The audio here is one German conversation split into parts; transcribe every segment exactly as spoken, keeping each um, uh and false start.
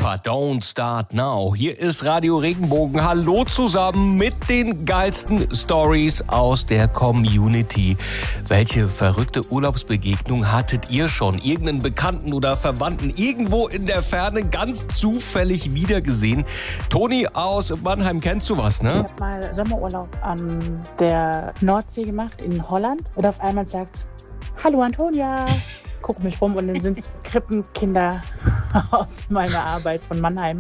Super, don't start now. Hier ist Radio Regenbogen. Hallo zusammen mit den geilsten Stories aus der Community. Welche verrückte Urlaubsbegegnung hattet ihr schon? Irgendeinen Bekannten oder Verwandten irgendwo in der Ferne ganz zufällig wiedergesehen? Toni aus Mannheim, kennst du was, ne? Ich habe mal Sommerurlaub an der Nordsee gemacht in Holland und auf einmal sagt's: Hallo Antonia. Guck mich rum und dann sind es Krippenkinder aus meiner Arbeit von Mannheim.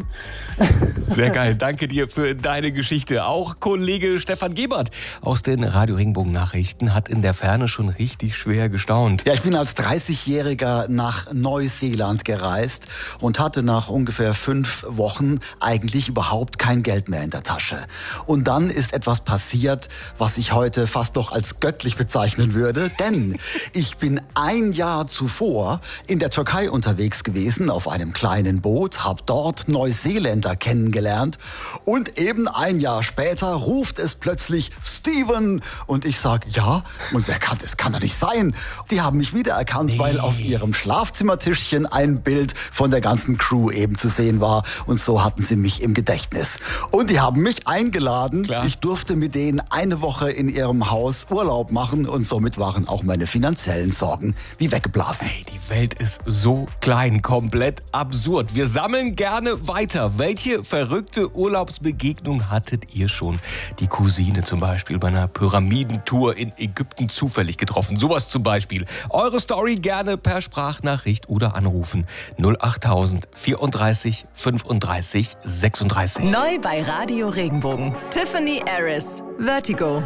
Sehr geil, danke dir für deine Geschichte. Auch Kollege Stefan Gebert aus den Radio Regenbogen Nachrichten hat in der Ferne schon richtig schwer gestaunt. Ja, ich bin als dreißigjähriger nach Neuseeland gereist und hatte nach ungefähr fünf Wochen eigentlich überhaupt kein Geld mehr in der Tasche. Und dann ist etwas passiert, was ich heute fast noch als göttlich bezeichnen würde, denn ich bin ein Jahr zuvor in der Türkei unterwegs gewesen auf einem kleinen Boot, habe dort Neuseeländer kennengelernt und eben ein Jahr später ruft es plötzlich Steven und ich sag ja, und wer kann das? Kann doch nicht sein. Die haben mich wiedererkannt, nee. Weil auf ihrem Schlafzimmertischchen ein Bild von der ganzen Crew eben zu sehen war und so hatten sie mich im Gedächtnis. Und die haben mich eingeladen. Klar. Ich durfte mit denen eine Woche in ihrem Haus Urlaub machen und somit waren auch meine finanziellen Sorgen wie weggeblasen. Hey, die Welt ist so klein, komplett absurd. Wir sammeln gerne weiter. Welche verrückte Urlaubsbegegnung hattet ihr schon? Die Cousine zum Beispiel bei einer Pyramidentour in Ägypten zufällig getroffen. Sowas zum Beispiel. Eure Story gerne per Sprachnachricht oder anrufen. null achttausend vierunddreißig fünfunddreißig sechsunddreißig. Neu bei Radio Regenbogen. Tiffany Harris, Vertigo.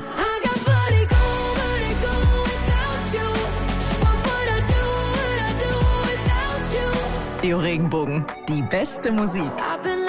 Radio Regenbogen, die beste Musik.